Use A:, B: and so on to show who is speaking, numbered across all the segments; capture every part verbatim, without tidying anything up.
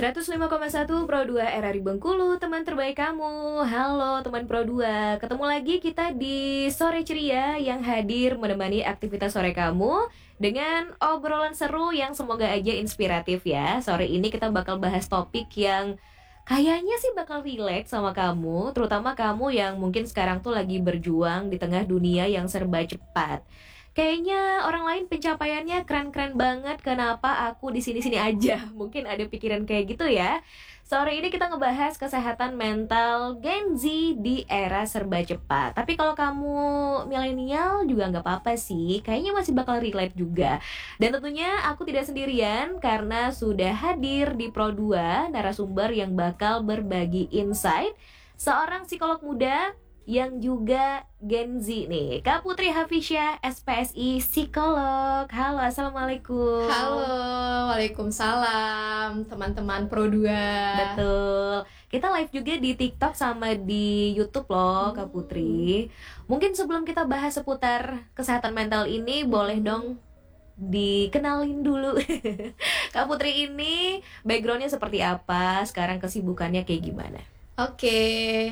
A: seratus lima koma satu Pro dua R R I Bengkulu, teman terbaik kamu. Halo teman Pro dua, ketemu lagi kita di Sore Ceria yang hadir menemani aktivitas sore kamu dengan obrolan seru yang semoga aja inspiratif ya. Sore ini kita bakal bahas topik yang kayaknya sih bakal relate sama kamu, terutama kamu yang mungkin sekarang tuh lagi berjuang di tengah dunia yang serba cepat. Kayaknya orang lain pencapaiannya keren-keren banget, kenapa aku di sini-sini aja? Mungkin ada pikiran kayak gitu ya. Sore ini kita ngebahas kesehatan mental Gen Z di era serba cepat. Tapi kalau kamu milenial juga nggak apa-apa sih, kayaknya masih bakal relate juga. Dan tentunya aku tidak sendirian karena sudah hadir di Pro dua narasumber yang bakal berbagi insight, seorang psikolog muda yang juga Gen Z nih, Kak Putri Hafisyah, S P S I Psikolog. Halo, Assalamualaikum.
B: Halo, Waalaikumsalam teman-teman Pro dua.
A: Betul, kita live juga di TikTok sama di YouTube loh, Kak Putri. Mungkin sebelum kita bahas seputar kesehatan mental ini, boleh dong dikenalin dulu Kak Putri ini backgroundnya seperti apa, sekarang kesibukannya kayak gimana?
B: Oke,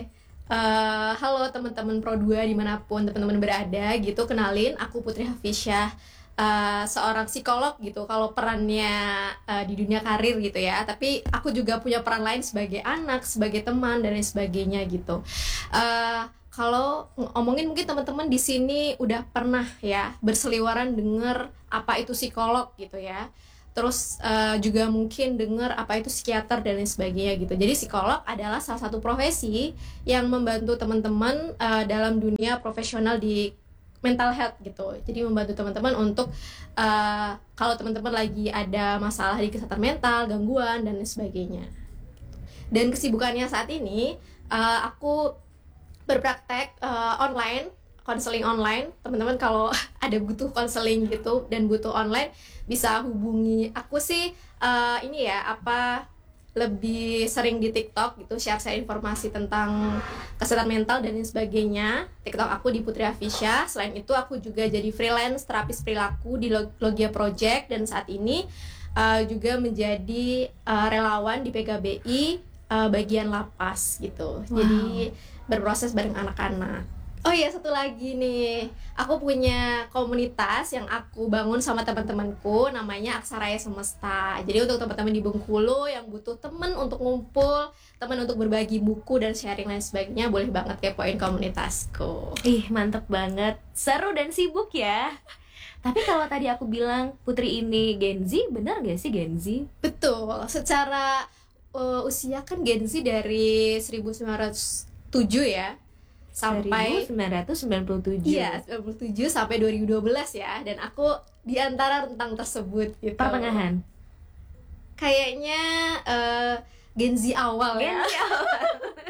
B: Uh, halo teman-teman Pro dua dimanapun teman-teman berada gitu, kenalin aku Putri Hafisyah, uh, seorang psikolog gitu kalau perannya uh, di dunia karir gitu ya, tapi aku juga punya peran lain sebagai anak, sebagai teman dan lain sebagainya gitu. Uh, kalau ngomongin mungkin teman-teman di sini udah pernah ya berseliweran dengar apa itu psikolog gitu ya. Terus uh, juga mungkin dengar apa itu psikiater dan lain sebagainya gitu. Jadi psikolog adalah salah satu profesi yang membantu teman-teman uh, dalam dunia profesional di mental health gitu. Jadi membantu teman-teman untuk uh, kalau teman-teman lagi ada masalah di kesehatan mental, gangguan dan lain sebagainya. Dan kesibukannya saat ini uh, aku berpraktek uh, online, konseling online. Teman-teman kalau ada butuh konseling gitu dan butuh online bisa hubungi aku sih, uh, ini ya apa lebih sering di TikTok gitu, share-share informasi tentang kesehatan mental dan lain sebagainya. TikTok aku di Putri Hafisyah. Selain itu aku juga jadi freelance terapis perilaku di Logia Project dan saat ini uh, juga menjadi uh, relawan di P K B I uh, bagian lapas gitu. Wow. Jadi berproses bareng anak-anak. Oh iya, satu lagi nih, aku punya komunitas yang aku bangun sama teman-temanku, namanya Aksaraya Semesta. Jadi untuk teman-teman di Bengkulu yang butuh teman untuk ngumpul, teman untuk berbagi buku dan sharing lain sebagainya, boleh banget kepoin komunitasku.
A: Ih, mantep banget, seru dan sibuk ya. Tapi kalau tadi aku bilang Putri ini Gen Z, benar gak sih Gen Z?
B: Betul, secara uh, usia kan Gen Z dari seribu sembilan ratus tujuh ya, sampai
A: seribu sembilan ratus sembilan puluh tujuh.
B: Iya, sembilan puluh tujuh sampai dua ribu dua belas ya. Dan aku di antara rentang tersebut gitu.
A: Pertengahan.
B: Kayaknya uh, Gen Z awal
A: Gen
B: ya.
A: Z awal.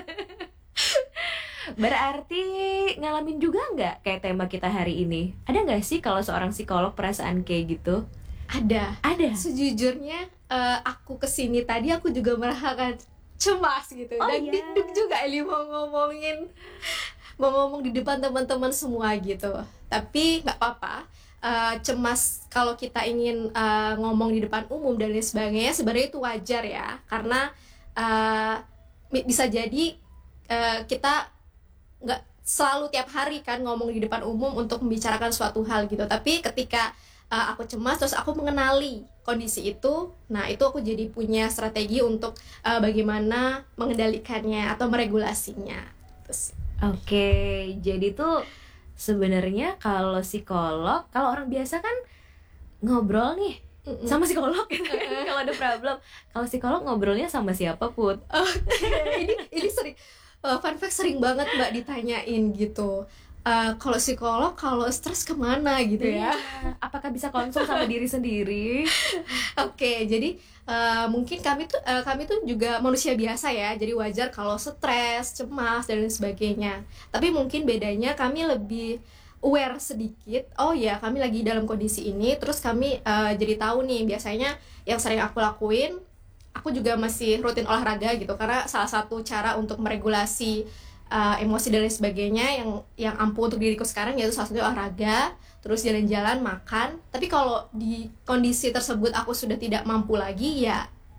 A: Berarti ngalamin juga nggak kayak tema kita hari ini? Ada nggak sih kalau seorang psikolog perasaan kayak gitu?
B: Ada.
A: Ada.
B: Sejujurnya uh, aku kesini tadi aku juga merasakan cemas gitu.
A: Oh,
B: dan
A: iya.
B: deg-deg juga ini mau ngomongin mau ngomong di depan teman-teman semua gitu. Tapi nggak apa-apa, uh, cemas kalau kita ingin uh, ngomong di depan umum dan lain sebagainya sebenarnya itu wajar ya, karena uh, bisa jadi uh, kita nggak selalu tiap hari kan ngomong di depan umum untuk membicarakan suatu hal gitu. Tapi ketika Uh, aku cemas, terus aku mengenali kondisi itu. Nah, itu aku jadi punya strategi untuk uh, bagaimana mengendalikannya atau meregulasinya. Terus.
A: Oke, jadi tuh sebenarnya kalau psikolog, kalau orang biasa kan ngobrol nih Mm-mm. sama psikolog gitu. Kalau ada problem, kalau psikolog ngobrolnya sama siapa, Put?
B: Okay. ini ini sering uh, fun fact sering banget Mbak ditanyain gitu. Uh, kalau psikolog, kalau stres kemana gitu ya?
A: Apakah bisa konsul sama diri sendiri?
B: Oke, okay, jadi uh, mungkin kami tuh uh, kami tuh juga manusia biasa ya, jadi wajar kalau stres, cemas dan lain sebagainya. Tapi mungkin bedanya kami lebih aware sedikit. Oh ya, kami lagi dalam kondisi ini, terus kami uh, jadi tahu nih biasanya yang sering aku lakuin. Aku juga masih rutin olahraga gitu, karena salah satu cara untuk meregulasi Uh, emosi dan lain sebagainya yang yang ampuh untuk diriku sekarang yaitu salah satunya olahraga, terus jalan-jalan, makan. Tapi kalau di kondisi tersebut aku sudah tidak mampu lagi, ya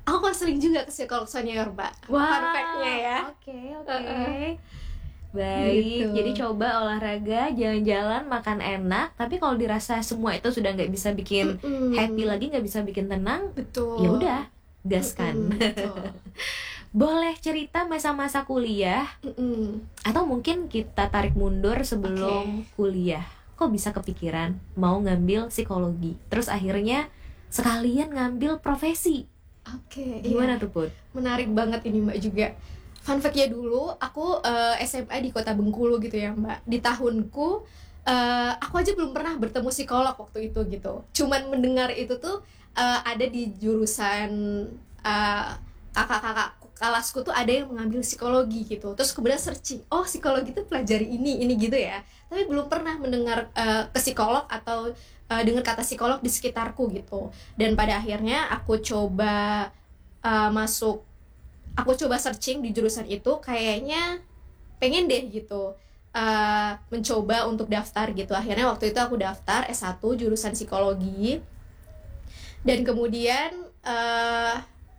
B: aku konseling juga ke psikolog senior, Mbak.
A: Wah,
B: Fun fact-nya ya.
A: Oke, oke.
B: Uh-uh.
A: Baik,
B: Gitu.
A: jadi coba olahraga, jalan-jalan, makan enak. Tapi kalau dirasa semua itu sudah nggak bisa bikin
B: Mm-mm.
A: happy lagi, nggak bisa bikin tenang,
B: Betul.
A: ya udah, gaskan.
B: Mm-mm, betul.
A: Boleh cerita masa-masa kuliah,
B: Mm-mm.
A: atau mungkin kita tarik mundur sebelum kuliah. Kok bisa kepikiran mau ngambil psikologi, terus akhirnya sekalian ngambil profesi?
B: Oke,
A: Gimana
B: iya.
A: tuh, Put?
B: Menarik banget ini, Mbak, juga. Fun fact-nya dulu, aku eh, S M A di Kota Bengkulu gitu ya, Mbak. Di tahunku, eh, aku aja belum pernah bertemu psikolog waktu itu gitu. Cuman mendengar itu tuh eh, ada di jurusan eh, kakak-kakak kelasku tuh ada yang mengambil psikologi gitu. Terus kemudian searching, oh psikologi itu pelajari ini, ini gitu ya. Tapi belum pernah mendengar eh, ke psikolog atau eh, dengar kata psikolog di sekitarku gitu. Dan pada akhirnya aku coba eh, masuk, aku coba searching di jurusan itu, kayaknya pengen deh gitu eh, mencoba untuk daftar gitu. Akhirnya waktu itu aku daftar S satu jurusan psikologi. Dan kemudian eh,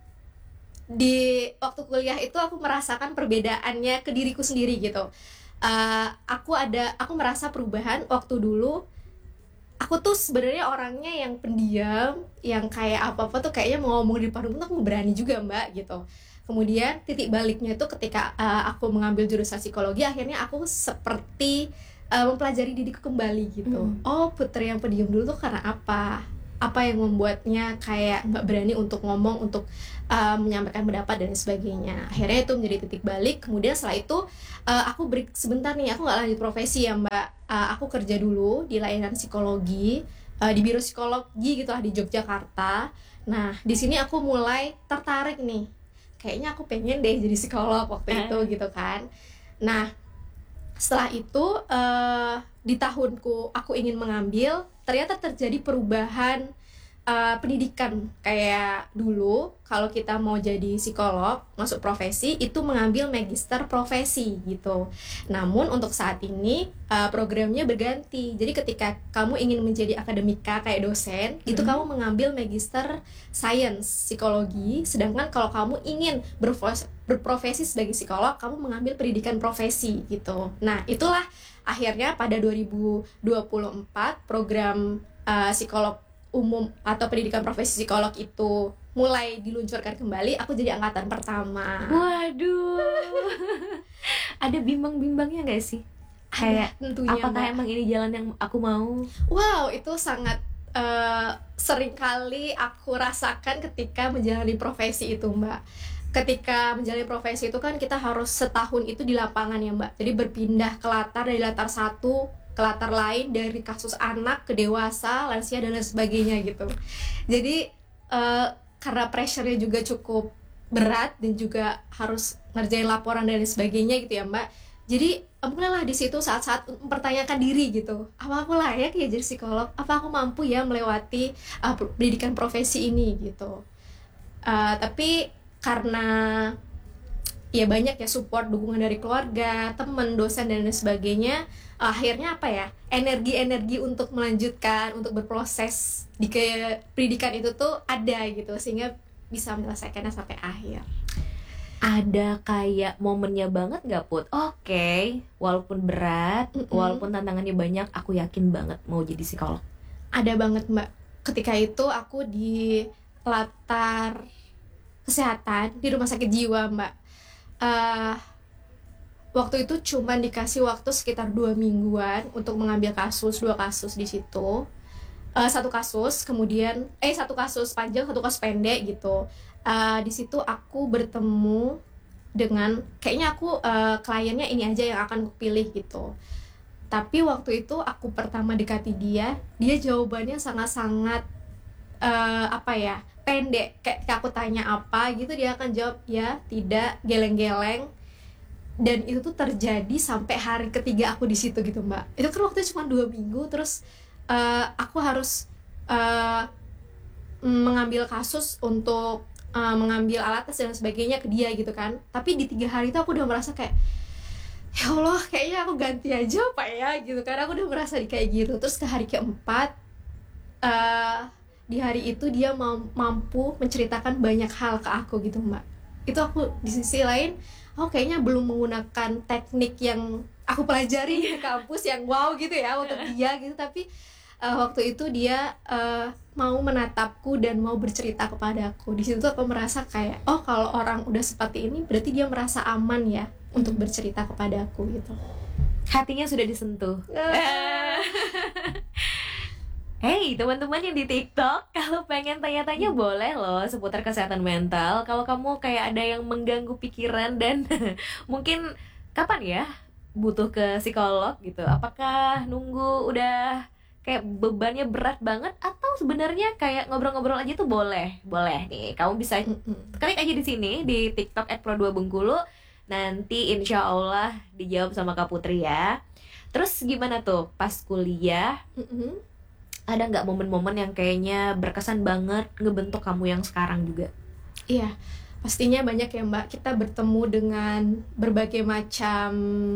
B: di waktu kuliah itu aku merasakan perbedaannya ke diriku sendiri gitu. Eh, aku ada, aku merasa perubahan waktu dulu. Aku tuh sebenarnya orangnya yang pendiam, yang kayak apa-apa tuh kayaknya mau ngomong di depan umum tuh aku berani juga, Mbak, gitu. Kemudian titik baliknya itu ketika uh, aku mengambil jurusan psikologi, akhirnya aku seperti uh, mempelajari diriku kembali gitu.
A: Hmm.
B: Oh, Putri yang pendiam dulu tuh karena apa? Apa yang membuatnya kayak Mbak berani untuk ngomong, untuk uh, menyampaikan pendapat dan sebagainya. Akhirnya itu menjadi titik balik. Kemudian setelah itu uh, aku break sebentar nih, aku nggak lanjut profesi ya, Mbak. Uh, aku kerja dulu di layanan psikologi, uh, di biro psikologi gitu lah di Yogyakarta. Nah, di sini aku mulai tertarik nih. Kayaknya aku pengen deh jadi psikolog waktu itu gitu kan. Nah, setelah itu uh, di tahunku aku ingin mengambil, ternyata terjadi perubahan uh, pendidikan. Kayak dulu kalau kita mau jadi psikolog, masuk profesi itu mengambil magister profesi gitu. Namun untuk saat ini uh, programnya berganti. Jadi ketika kamu ingin menjadi akademika kayak dosen, hmm. itu kamu mengambil magister science psikologi. Sedangkan kalau kamu ingin berfos- berprofesi sebagai psikolog, kamu mengambil pendidikan profesi gitu. Nah, itulah akhirnya pada dua ribu dua puluh empat program uh, psikolog umum atau pendidikan profesi psikolog itu mulai diluncurkan kembali. Aku jadi angkatan pertama.
A: Waduh. Ada bimbang-bimbangnya gak sih? Kayak
B: tentunya,
A: apakah
B: Mbak.
A: emang ini jalan yang aku mau?
B: Wow, itu sangat uh, sering kali aku rasakan ketika menjalani profesi itu, Mbak. Ketika menjalani profesi itu kan kita harus setahun itu di lapangan ya, Mbak. Jadi berpindah ke latar, dari latar satu ke latar lain, dari kasus anak ke dewasa, lansia dan lain sebagainya gitu. Jadi uh, karena pressure-nya juga cukup berat dan juga harus ngerjain laporan dan lain sebagainya gitu ya, Mbak. Jadi mulailah di situ saat-saat mempertanyakan diri gitu. Apa aku layak ya jadi psikolog? Apa aku mampu ya melewati uh, pendidikan profesi ini gitu. Uh, tapi karena ya banyak ya support, dukungan dari keluarga, teman, dosen dan lain sebagainya, akhirnya apa ya, energi-energi untuk melanjutkan, untuk berproses di ke pendidikan itu tuh ada gitu, sehingga bisa menyelesaikannya sampai akhir.
A: Ada kayak momennya banget gak, Put? Oke, okay, walaupun berat, Mm-mm. walaupun tantangannya banyak, aku yakin banget mau jadi psikolog.
B: Ada banget, Mbak. Ketika itu aku di latar kesehatan di rumah sakit jiwa, Mbak. Uh, waktu itu cuma dikasih waktu sekitar dua mingguan untuk mengambil kasus, dua kasus di situ. Uh, satu kasus, kemudian eh satu kasus panjang, satu kasus pendek gitu. Uh, di situ aku bertemu dengan, kayaknya aku uh, kliennya ini aja yang akan aku pilih gitu. Tapi waktu itu aku pertama dekati dia, dia jawabannya sangat-sangat uh, apa ya? pendek. Kayak aku tanya apa gitu, dia akan jawab ya, tidak, geleng-geleng. Dan itu tuh terjadi sampai hari ketiga aku di situ gitu, Mbak. Itu kan waktunya cuma dua minggu, terus uh, aku harus uh, mengambil kasus untuk uh, mengambil alat tes dan sebagainya ke dia gitu kan. Tapi di tiga hari itu aku udah merasa kayak, ya Allah, kayaknya aku ganti aja apa ya gitu kan. Aku udah merasa di kayak gitu. Terus ke hari keempat, uh, di hari itu dia mam- mampu menceritakan banyak hal ke aku gitu Mbak. Itu aku di sisi lain, aku kayaknya belum menggunakan teknik yang aku pelajari di kampus yang wow gitu ya untuk dia gitu, tapi uh, waktu itu dia uh, mau menatapku dan mau bercerita kepada aku. Di situ aku merasa kayak, oh kalau orang udah seperti ini berarti dia merasa aman ya untuk bercerita kepada aku gitu.
A: Hatinya sudah disentuh. Hey teman-teman yang di TikTok, kalau pengen tanya-tanya boleh loh seputar kesehatan mental. Kalau kamu kayak ada yang mengganggu pikiran dan mungkin kapan ya butuh ke psikolog gitu. Apakah nunggu udah kayak bebannya berat banget, atau sebenarnya kayak ngobrol-ngobrol aja tuh boleh? Boleh nih, kamu bisa klik aja di sini di TikTok at pro dua Bengkulu. Nanti insya Allah dijawab sama Kak Putri ya. Terus gimana tuh pas kuliah?
B: Mm-mm.
A: Ada nggak momen-momen yang kayaknya berkesan banget ngebentuk kamu yang sekarang juga?
B: Iya, pastinya banyak ya Mbak. Kita bertemu dengan berbagai macam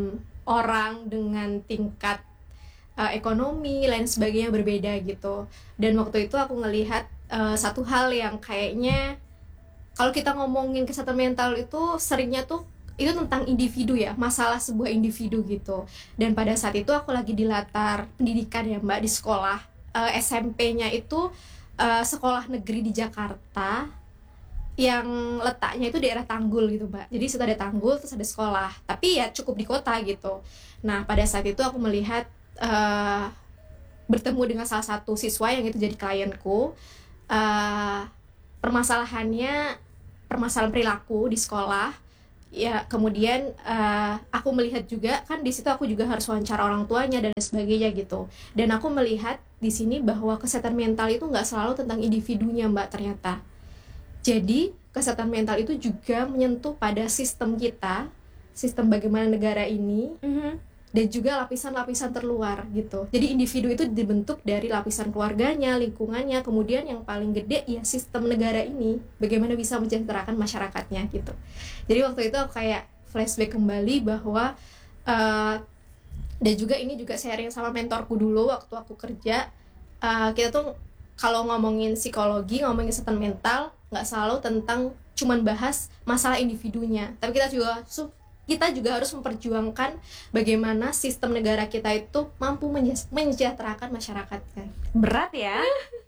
B: orang dengan tingkat uh, ekonomi, lain sebagainya berbeda gitu. Dan waktu itu aku ngelihat uh, satu hal yang kayaknya kalau kita ngomongin kesehatan mental itu seringnya tuh itu tentang individu ya, masalah sebuah individu gitu. Dan pada saat itu aku lagi di latar pendidikan ya Mbak, di sekolah. Uh, S M P-nya itu uh, sekolah negeri di Jakarta yang letaknya itu daerah Tanggul gitu Mbak. Jadi situ ada Tanggul, terus ada sekolah, tapi ya cukup di kota gitu. Nah pada saat itu aku melihat uh, bertemu dengan salah satu siswa yang itu jadi klienku. uh, Permasalahannya permasalahan perilaku di sekolah. Ya kemudian uh, aku melihat juga kan di situ aku juga harus wawancara orang tuanya dan sebagainya gitu. Dan aku melihat di sini bahwa kesehatan mental itu nggak selalu tentang individunya Mbak ternyata. Jadi kesehatan mental itu juga menyentuh pada sistem kita, sistem bagaimana negara ini, mm-hmm. dan juga lapisan-lapisan terluar gitu. Jadi individu itu dibentuk dari lapisan keluarganya, lingkungannya, kemudian yang paling gede ya sistem negara ini, bagaimana bisa mensejahterakan masyarakatnya gitu. Jadi waktu itu aku kayak flashback kembali bahwa uh, dan juga ini juga sharing sama mentorku dulu waktu aku kerja. Uh, kita tuh kalau ngomongin psikologi, ngomongin kesehatan mental, nggak selalu tentang cuman bahas masalah individunya, tapi kita juga kita juga harus memperjuangkan bagaimana sistem negara kita itu mampu menyejahterakan masyarakatnya.
A: Berat ya.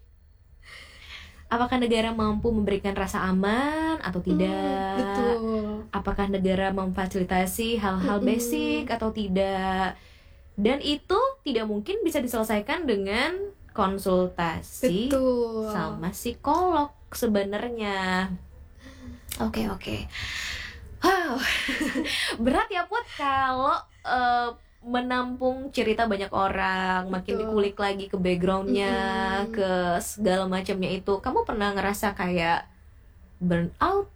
A: Apakah negara mampu memberikan rasa aman atau tidak?
B: Hmm, betul.
A: Apakah negara memfasilitasi hal-hal basic hmm. atau tidak? Dan itu tidak mungkin bisa diselesaikan dengan konsultasi
B: betul.
A: sama psikolog sebenarnya. Oke okay, oke. Okay. Wow. Berat ya Put kalau uh, menampung cerita banyak orang, makin dikulik lagi ke backgroundnya, mm-hmm. ke segala macamnya itu. Kamu pernah ngerasa kayak burn out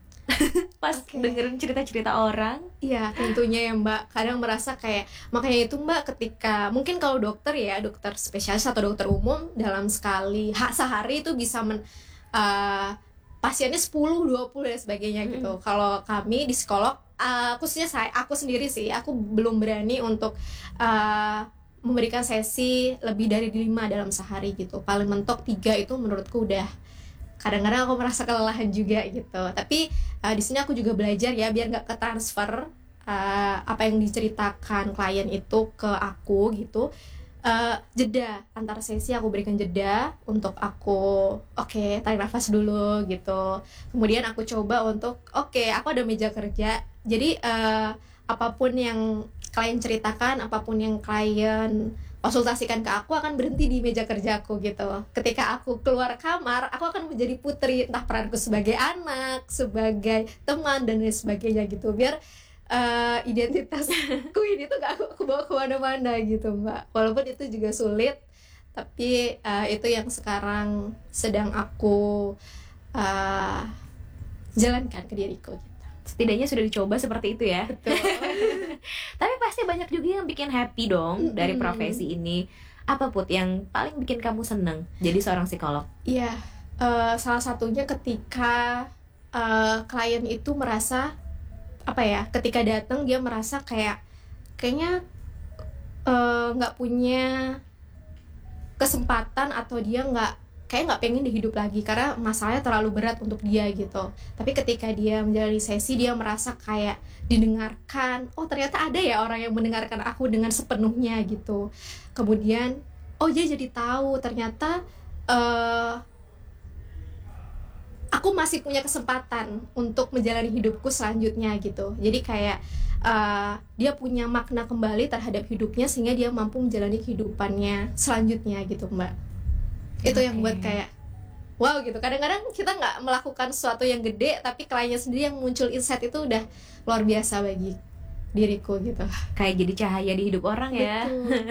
A: pas okay. dengerin cerita-cerita orang?
B: Iya tentunya ya Mbak. Kadang merasa kayak, makanya itu Mbak ketika mungkin kalau dokter ya, dokter spesialis atau dokter umum dalam sekali ha, sehari itu bisa men, uh, pasiennya sepuluh, dua puluh dan sebagainya mm-hmm. gitu. Kalau kami di psikolog, uh, khususnya saya, aku sendiri sih, aku belum berani untuk uh, memberikan sesi lebih dari lima dalam sehari gitu. Paling mentok tiga itu menurutku udah. Kadang-kadang aku merasa kelelahan juga gitu. Tapi uh, di sini aku juga belajar ya biar nggak ketransfer uh, apa yang diceritakan klien itu ke aku gitu. Uh, jeda antar sesi aku berikan jeda untuk aku oke okay, tarik nafas dulu gitu. Kemudian aku coba untuk oke okay, aku ada meja kerja. Jadi uh, apapun yang klien ceritakan, apapun yang klien konsultasikan ke aku akan berhenti di meja kerjaku gitu. Ketika aku keluar kamar, aku akan menjadi Putri, entah peranku sebagai anak, sebagai teman dan lain sebagainya gitu. Biar uh, identitasku ini tuh gak aku, aku bawa kemana-mana gitu Mbak. Walaupun itu juga sulit, tapi uh, itu yang sekarang sedang aku uh, jalankan ke diriku gitu.
A: Setidaknya sudah dicoba seperti itu ya.
B: Betul.
A: Tapi pasti banyak juga yang bikin happy dong mm-hmm. dari profesi ini. Apa Put yang paling bikin kamu seneng jadi seorang psikolog?
B: Iya, uh, salah satunya ketika uh, klien itu merasa apa ya? Ketika datang dia merasa kayak kayaknya nggak uh, punya kesempatan atau dia nggak kayak nggak pengen dihidup lagi karena masalahnya terlalu berat untuk dia gitu. Tapi ketika dia menjalani sesi, dia merasa kayak didengarkan. Oh ternyata ada ya orang yang mendengarkan aku dengan sepenuhnya gitu. Kemudian oh dia jadi tahu ternyata uh, aku masih punya kesempatan untuk menjalani hidupku selanjutnya gitu. Jadi kayak uh, dia punya makna kembali terhadap hidupnya sehingga dia mampu menjalani kehidupannya selanjutnya gitu Mbak. Itu okay. Yang buat kayak wow gitu. Kadang-kadang kita nggak melakukan sesuatu yang gede, tapi kliennya sendiri yang muncul insight itu udah luar biasa bagi diriku gitu.
A: Kayak jadi cahaya di hidup orang ya.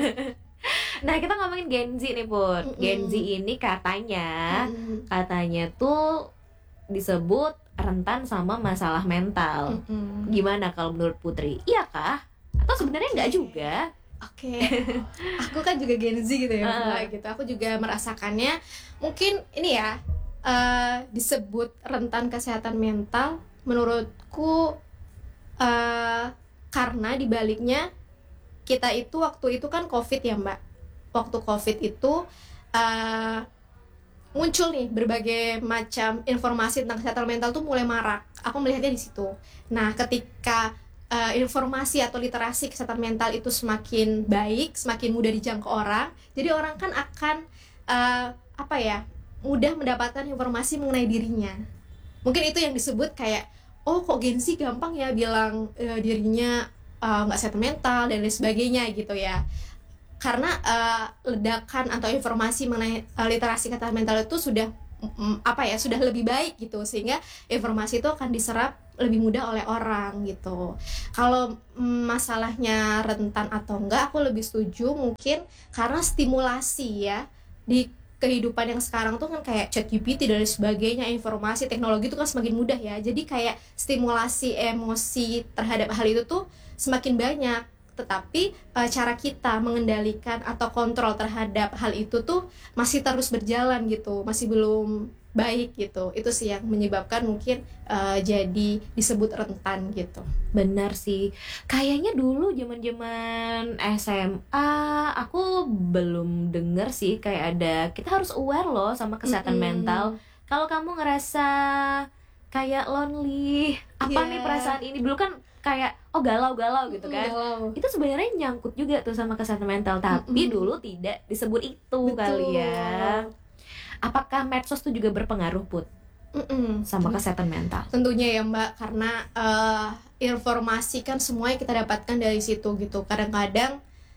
A: Nah kita ngomongin Gen Z nih Put. Mm-mm. Gen Z ini katanya Mm-mm. katanya tuh disebut rentan sama masalah mental. Mm-mm. Gimana kalau menurut Putri? Iya kah? Atau sebenarnya nggak juga?
B: Oke, okay. Aku kan juga Gen Z gitu ya, Mbak, gitu. Aku juga merasakannya. Mungkin ini ya uh, disebut rentan kesehatan mental. Menurutku uh, karena dibaliknya kita itu waktu itu kan COVID ya, Mbak. Waktu COVID itu uh, muncul nih berbagai macam informasi tentang kesehatan mental tuh mulai marak. Aku melihatnya di situ. Nah, ketika Uh, informasi atau literasi kesehatan mental itu semakin baik, semakin mudah dijangkau orang, jadi orang kan akan uh, apa ya, mudah mendapatkan informasi mengenai dirinya. Mungkin itu yang disebut kayak, oh kok Gen Z gampang ya bilang uh, dirinya nggak uh, sehat mental dan lain sebagainya gitu ya. Karena uh, ledakan atau informasi mengenai uh, literasi kesehatan mental itu sudah um, apa ya, sudah lebih baik gitu, sehingga informasi itu akan diserap lebih mudah oleh orang gitu. Kalau mm, masalahnya rentan atau enggak, aku lebih setuju mungkin karena stimulasi ya di kehidupan yang sekarang tuh kan kayak ChatGPT dan sebagainya, informasi teknologi itu kan semakin mudah ya. Jadi kayak stimulasi emosi terhadap hal itu tuh semakin banyak. Tetapi e, cara kita mengendalikan atau kontrol terhadap hal itu tuh masih terus berjalan gitu, masih belum baik gitu. Itu sih yang menyebabkan mungkin uh, jadi disebut rentan gitu.
A: Benar sih. Kayaknya dulu zaman-zaman S M A aku belum denger sih kayak ada kita harus aware loh sama kesehatan mm-hmm. mental. Kalau kamu ngerasa kayak lonely, apa yeah. nih perasaan ini dulu kan kayak oh galau-galau gitu kan. Galau. Itu sebenarnya nyangkut juga tuh sama kesehatan mental, tapi mm-hmm. dulu tidak disebut itu. Betul. Kali ya. Apakah medsos tuh juga berpengaruh Put Mm-mm. sama kesehatan mental?
B: Tentunya ya Mbak, karena uh, informasi kan semuanya kita dapatkan dari situ gitu. Kadang-kadang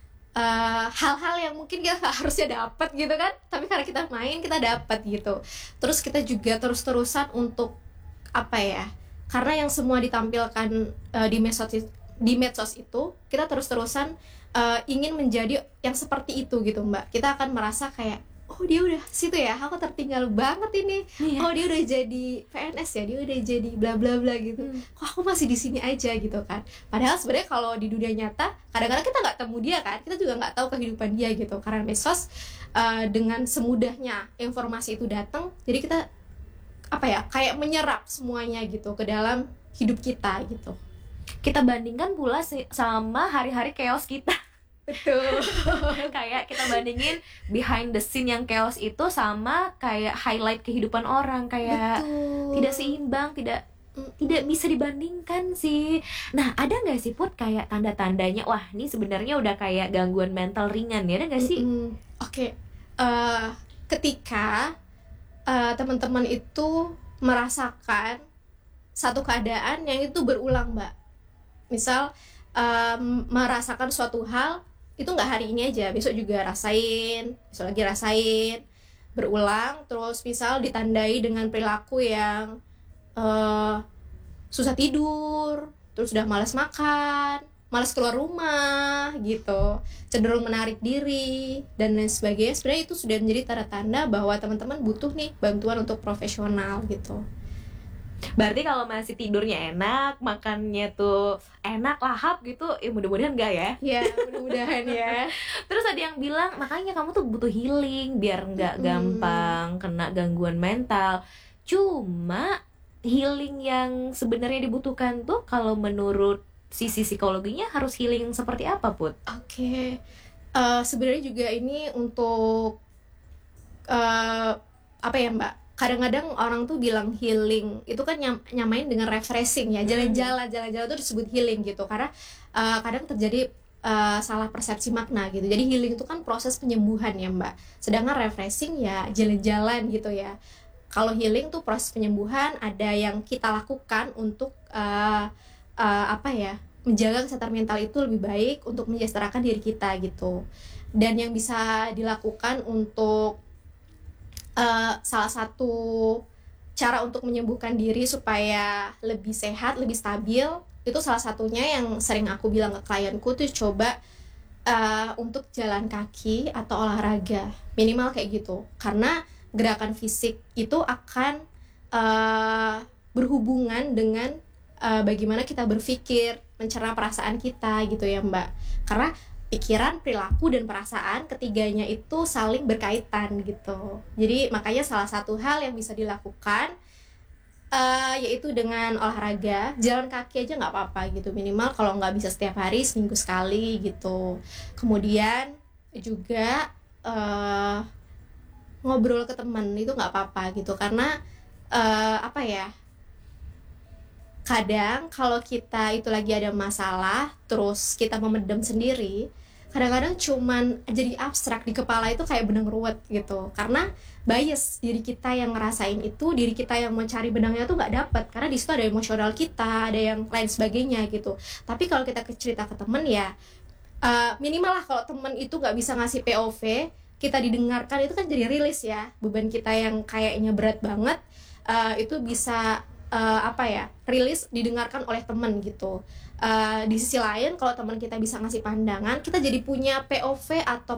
B: uh, hal-hal yang mungkin kita gak harusnya dapat gitu kan, tapi karena kita main kita dapat gitu. Terus kita juga terus-terusan untuk apa ya, karena yang semua ditampilkan uh, di medsos di medsos itu kita terus-terusan uh, ingin menjadi yang seperti itu gitu Mbak. Kita akan merasa kayak oh dia udah situ ya, aku tertinggal banget ini. Iya. Oh dia udah jadi P N S ya, dia udah jadi bla bla bla gitu. Hmm. Kok aku masih di sini aja gitu kan. Padahal sebenarnya kalau di dunia nyata kadang-kadang kita nggak temu dia kan, kita juga nggak tahu kehidupan dia gitu. Karena medsos uh, dengan semudahnya informasi itu datang, jadi kita apa ya, kayak menyerap semuanya gitu ke dalam hidup kita gitu.
A: Kita bandingkan pula sama hari-hari chaos kita.
B: Betul.
A: Kayak kita bandingin behind the scene yang chaos itu sama kayak highlight kehidupan orang, kayak Betul. tidak seimbang, tidak mm. tidak bisa dibandingkan sih. Nah, ada nggak sih Put kayak tanda-tandanya wah ini sebenarnya udah kayak gangguan mental ringan ya, ada nggak sih?
B: Oke, okay. uh, ketika uh, teman-teman itu merasakan satu keadaan yang itu berulang, Mbak. Misal um, merasakan suatu hal itu nggak hari ini aja, besok juga rasain, besok lagi rasain, berulang, terus misal ditandai dengan perilaku yang uh, susah tidur, terus udah malas makan, malas keluar rumah gitu, cenderung menarik diri dan lain sebagainya. Sebenarnya itu sudah menjadi tanda-tanda bahwa teman-teman butuh nih bantuan untuk profesional gitu.
A: Berarti kalau masih tidurnya enak, makannya tuh enak, lahap gitu, ya mudah-mudahan enggak ya?
B: Iya, mudah-mudahan ya.
A: Terus ada yang bilang, makanya kamu tuh butuh healing biar nggak hmm. gampang kena gangguan mental. Cuma healing yang sebenarnya dibutuhkan tuh kalau menurut sisi psikologinya harus healing seperti apa, Put?
B: Oke, okay. uh, sebenarnya juga ini untuk uh, apa ya Mbak, kadang-kadang orang tuh bilang healing itu kan nyam, nyamain dengan refreshing ya, jalan-jalan jalan-jalan itu disebut healing gitu, karena uh, kadang terjadi uh, salah persepsi makna gitu. Jadi healing itu kan proses penyembuhan ya Mbak, sedangkan refreshing ya jalan-jalan gitu ya. Kalau healing tuh proses penyembuhan, ada yang kita lakukan untuk uh, uh, apa ya, menjaga kesehatan mental itu lebih baik untuk mensejahterakan diri kita gitu. Dan yang bisa dilakukan untuk uh, salah satu cara untuk menyembuhkan diri supaya lebih sehat, lebih stabil, itu salah satunya yang sering aku bilang ke klienku tuh coba uh, untuk jalan kaki atau olahraga minimal kayak gitu, karena gerakan fisik itu akan uh, berhubungan dengan uh, bagaimana kita berpikir, mencerna perasaan kita gitu ya Mbak. Karena pikiran, perilaku, dan perasaan ketiganya itu saling berkaitan gitu. Jadi makanya salah satu hal yang bisa dilakukan uh, yaitu dengan olahraga, jalan kaki aja nggak apa-apa gitu, minimal kalau nggak bisa setiap hari, seminggu sekali gitu. Kemudian juga uh, ngobrol ke teman itu nggak apa-apa gitu, karena uh, apa ya, kadang kalau kita itu lagi ada masalah terus kita memendam sendiri, kadang-kadang cuman jadi abstrak di kepala itu kayak benang ruwet gitu, karena bias diri kita yang ngerasain itu, diri kita yang mencari benangnya tuh nggak dapet, karena di situ ada emosional kita, ada yang lain sebagainya gitu. Tapi kalau kita cerita ke temen ya uh, minimal lah, kalau temen itu nggak bisa ngasih P O V, kita didengarkan, itu kan jadi rilis ya, beban kita yang kayaknya berat banget uh, itu bisa uh, apa ya, rilis, didengarkan oleh teman gitu. Uh, di sisi lain kalau teman kita bisa ngasih pandangan, kita jadi punya P O V atau